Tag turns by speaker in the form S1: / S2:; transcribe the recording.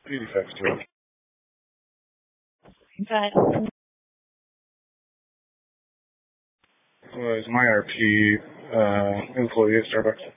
S1: 85
S2: Okay.
S1: was my RP employee at Starbucks.